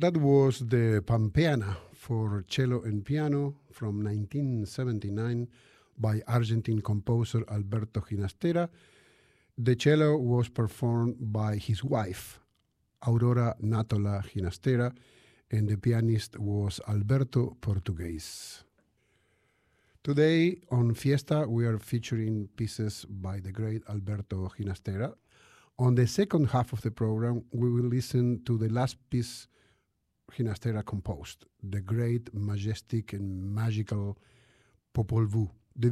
That was the Pampeana for cello and piano from 1979 by Argentine composer Alberto Ginastera. The cello was performed by his wife, Aurora Natola Ginastera, and the pianist was Alberto Portugues. Today on Fiesta, we are featuring pieces by the great Alberto Ginastera. On the second half of the program, we will listen to the last piece Ginastera composed, the great, majestic, and magical Popol Vuh.